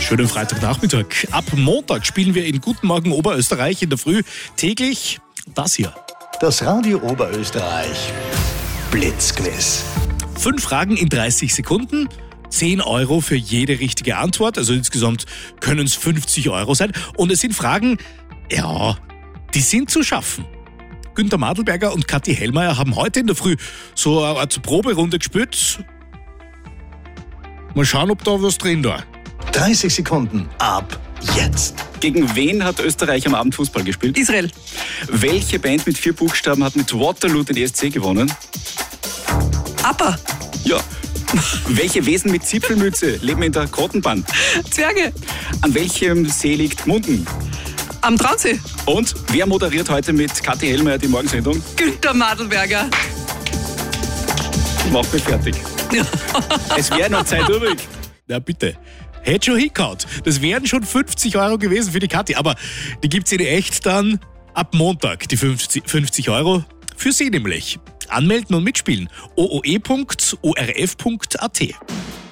Schönen Freitagnachmittag. Ab Montag spielen wir in Guten Morgen Oberösterreich in der Früh täglich das hier. Das Radio Oberösterreich Blitzquiz. 5 Fragen in 30 Sekunden, 10 Euro für jede richtige Antwort. Also insgesamt können es 50 Euro sein. Und es sind Fragen, ja, die sind zu schaffen. Günther Madelberger und Kathi Hellmeier haben heute in der Früh so eine Art Proberunde gespielt. Mal schauen, ob da was drin war. 30 Sekunden ab jetzt. Gegen wen hat Österreich am Abend Fußball gespielt? Israel. Welche Band mit 4 Buchstaben hat mit Waterloo den ESC gewonnen? ABBA. Ja. Welche Wesen mit Zipfelmütze leben in der Grottenbahn? Zwerge. An welchem See liegt Munden? Am Traunsee. Und wer moderiert heute mit Kathi Hellmeier die Morgensendung? Günther Madelberger. Macht mich fertig. Es wäre noch Zeit übrig. Na bitte. Hätte schon hingehauen. Das wären schon 50 Euro gewesen für die Kathi. Aber die gibt's in echt dann ab Montag, die 50 Euro. Für Sie nämlich. Anmelden und mitspielen. ooe.orf.at